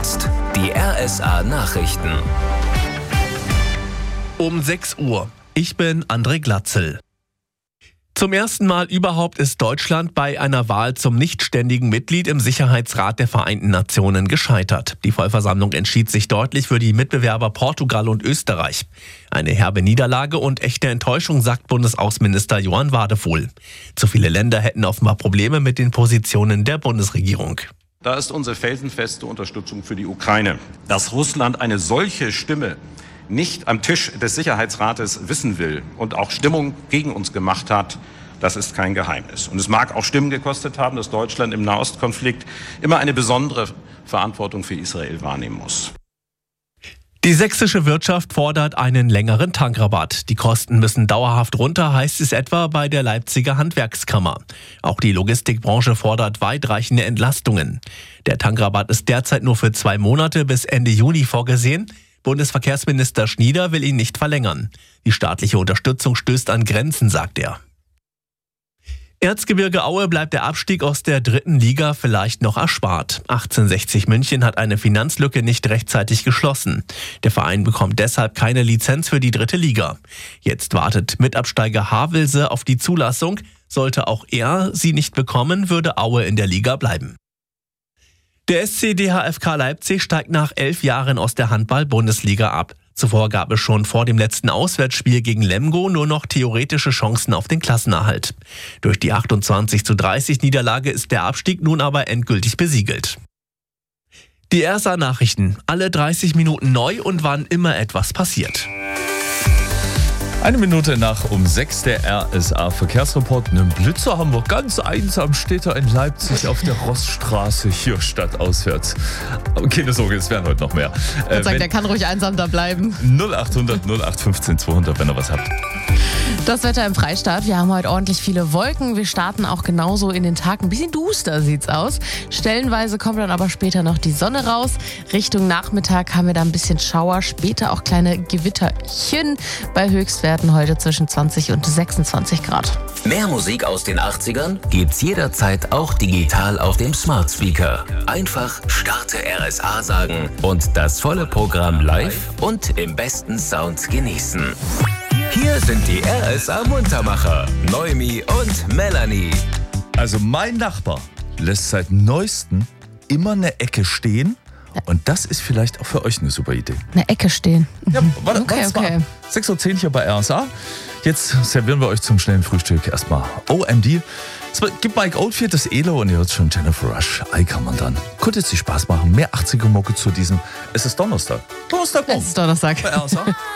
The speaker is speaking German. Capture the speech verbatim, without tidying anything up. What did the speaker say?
jetzt die R S A-Nachrichten. Um sechs Uhr. Ich bin André Glatzel. Zum ersten Mal überhaupt ist Deutschland bei einer Wahl zum nichtständigen Mitglied im Sicherheitsrat der Vereinten Nationen gescheitert. Die Vollversammlung entschied sich deutlich für die Mitbewerber Portugal und Österreich. Eine herbe Niederlage und echte Enttäuschung, sagt Bundesaußenminister Johann Wadefuhl. Zu viele Länder hätten offenbar Probleme mit den Positionen der Bundesregierung. Da ist unsere felsenfeste Unterstützung für die Ukraine. Dass Russland eine solche Stimme nicht am Tisch des Sicherheitsrates wissen will und auch Stimmung gegen uns gemacht hat, das ist kein Geheimnis. Und es mag auch Stimmen gekostet haben, dass Deutschland im Nahostkonflikt immer eine besondere Verantwortung für Israel wahrnehmen muss. Die sächsische Wirtschaft fordert einen längeren Tankrabatt. Die Kosten müssen dauerhaft runter, heißt es etwa bei der Leipziger Handwerkskammer. Auch die Logistikbranche fordert weitreichende Entlastungen. Der Tankrabatt ist derzeit nur für zwei Monate bis Ende Juni vorgesehen. Bundesverkehrsminister Schnieder will ihn nicht verlängern. Die staatliche Unterstützung stößt an Grenzen, sagt er. Erzgebirge Aue bleibt der Abstieg aus der dritten Liga vielleicht noch erspart. achtzehnhundertsechzig München hat eine Finanzlücke nicht rechtzeitig geschlossen. Der Verein bekommt deshalb keine Lizenz für die dritte Liga. Jetzt wartet Mitabsteiger Havelse auf die Zulassung. Sollte auch er sie nicht bekommen, würde Aue in der Liga bleiben. Der S C D H F K Leipzig steigt nach elf Jahren aus der Handball-Bundesliga ab. Zuvor gab es schon vor dem letzten Auswärtsspiel gegen Lemgo nur noch theoretische Chancen auf den Klassenerhalt. Durch die achtundzwanzig zu dreißig Niederlage ist der Abstieg nun aber endgültig besiegelt. Die R S A-Nachrichten, alle dreißig Minuten neu und wann immer etwas passiert. Eine Minute nach um sechs der R S A-Verkehrsreport. Einen Blitzer haben wir ganz einsam, steht er in Leipzig auf der Rossstraße, hier stadtauswärts. Aber keine Sorge, es werden heute noch mehr. Äh, sagt, der kann ruhig einsam da bleiben. null acht hundert null acht fünfzehn zweihundert, wenn ihr was habt. Das Wetter im Freistaat. Wir haben heute ordentlich viele Wolken. Wir starten auch genauso in den Tag. Ein bisschen duster sieht's aus. Stellenweise kommt dann aber später noch die Sonne raus. Richtung Nachmittag haben wir da ein bisschen Schauer. Später auch kleine Gewitterchen bei Höchstwerten heute zwischen zwanzig und sechsundzwanzig Grad. Mehr Musik aus den achtzigern gibt's jederzeit auch digital auf dem Smart Speaker. Einfach Starte R S A sagen und das volle Programm live und im besten Sound genießen. Hier sind die R S A-Muntermacher, Noemi und Melanie. Also mein Nachbar lässt seit neuestem immer eine Ecke stehen. Und das ist vielleicht auch für euch eine super Idee. Eine Ecke stehen. Ja, warte, okay, warte okay. sechs Uhr zehn hier bei R S A. Jetzt servieren wir euch zum schnellen Frühstück erstmal O M D. Es gibt Mike Oldfield, das Elo und ihr hört schon Jennifer Rush. Ei kann man dann. Könnte es sich Spaß machen. Mehr achtziger-Mucke zu diesem. Es ist Donnerstag. Donnerstagmorgen. Es ist Donnerstag. Bei R S A.